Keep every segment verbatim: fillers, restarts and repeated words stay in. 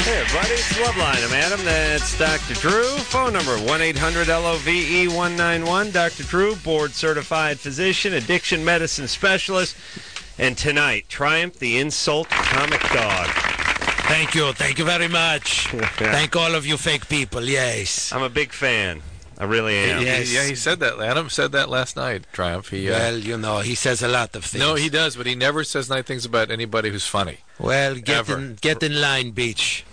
Hey, everybody, it's Loveline. I'm Adam. That's Doctor Drew. Phone number one eight hundred L O V E one nine one. Doctor Drew, board-certified physician, addiction medicine specialist. And tonight, Triumph the Insult Comic Dog. Thank you. Thank you very much. Thank all of you fake people. Yes. I'm a big fan. I really am. Yes. Yeah, he said that. Adam said that last night, Triumph. He, uh, Well, you know, he says a lot of things. no, he does, but he never says nice things about anybody who's funny. Well, get Ever. in, get in line, Beach.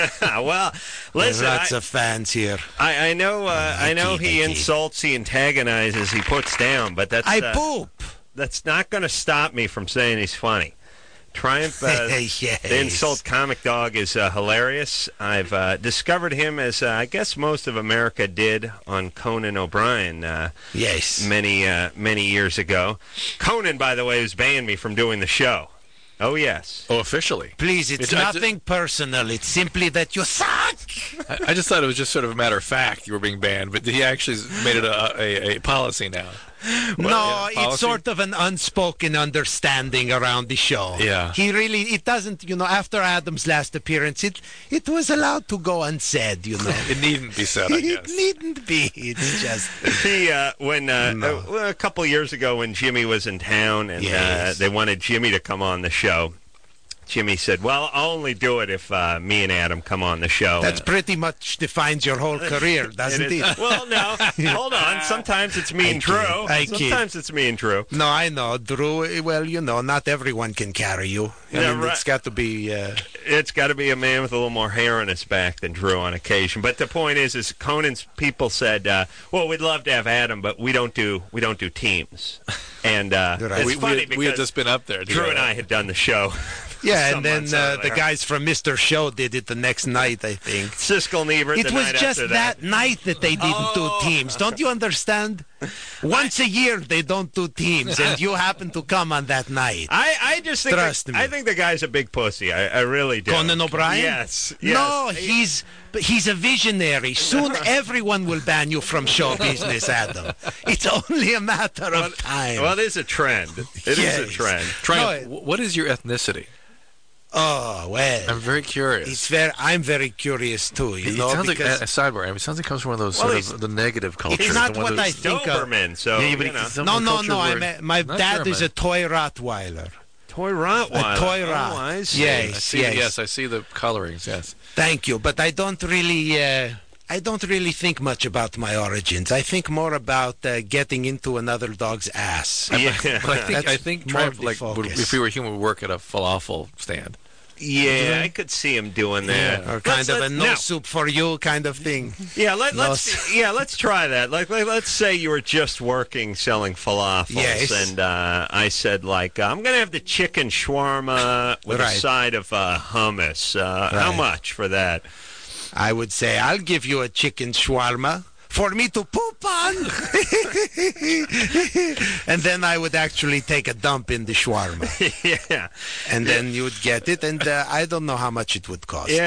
Well, listen, There's lots I, of fans here. I, I know uh, I know he Thank you. insults, he antagonizes, he puts down, but that's, I uh, poop. that's not going to stop me from saying he's funny. Triumph, uh, Yes. the Insult Comic Dog is uh, hilarious. I've uh, discovered him as uh, I guess most of America did on Conan O'Brien uh, Yes. many uh, many years ago. Conan, by the way, has banned me from doing the show. Oh, yes. Oh, officially. Please, it's It's- I ju- nothing personal. It's simply that you suck. I, I just thought it was just sort of a matter of fact you were being banned, but he actually made it a, a, a policy now. No, yeah, it's policy? sort of an unspoken understanding around the show. Yeah. He really, it doesn't, you know, after Adam's last appearance, it it was allowed to go unsaid, you know. It needn't be said, I It guess. needn't be. It's just. He, uh, when uh, No. uh, a couple years ago when Jimmy was in town and Yes. uh, they wanted Jimmy to come on the show, Jimmy said, well, I'll only do it if uh, me and Adam come on the show. That's pretty much defines your whole career, doesn't It it? is- Well, no. Hold on. Sometimes it's me I and kid. Drew. I kid. Sometimes it's me and Drew. No, I know, Drew. Well, you know, not everyone can carry you. I Yeah, mean, right. it's got to be. Uh, It's got to be a man with a little more hair on his back than Drew on occasion. But the point is, is Conan's people said, uh, "Well, we'd love to have Adam, but we don't do we don't do teams." And uh, Right. it's we, funny we, had, because we had just been up there. Drew and together. I had done the show. yeah, Some and then months uh, earlier. the guys from Mister Show did it the next night, I think. Siskel and Ebert. It the was night just after that. night that they didn't Oh. do teams. Don't you understand? Once a year they don't do teams, and you happen to come on that night. I, I just think Trust that, me. I think the guy's a big pussy. I, I really do. Conan O'Brien? Yes. yes. No, he's but he's a visionary. Soon everyone will ban you from show business, Adam. It's only a matter of time. Well, it is a trend. It is Yes. a trend. Triumph, No, wh- what is your ethnicity? oh well, I'm very curious. it's very. I'm very curious too. You it know, sounds like because a, a sidebar. I mean, it sounds like it comes from one of those Well, sort he's- of the negative cultures. it's not the one what that- I think of. Doberman, so, Yeah, but you know. it's some No, no, culture no. where- I'm a, my Not dad German. is a toy Rottweiler. Toy Rottweiler. A toy rat. Oh, I see. Yes. I see, yes. I see the colorings, yes. Thank you, but I don't really. Uh, I don't really think much about my origins. I think more about uh, getting into another dog's ass. Yeah. But I think, That's I think more Triumph, of the like, would, focus. if we were human, would work at a falafel stand. Yeah, I could see him doing that. Or kind Let's- of a let's- no now- soup for you kind of thing. Yeah, let, No let's s- yeah, let's try that. Like, like, let's say you were just working selling falafels, Yes. and uh, I said like, uh, I'm gonna have the chicken shawarma with a Right. side of uh, hummus. Uh, How Right. much for that? I would say, I'll give you a chicken shawarma for me to poop on. And then I would actually take a dump in the shawarma. Yeah, And then you would get it, and uh, I don't know how much it would cost. yeah.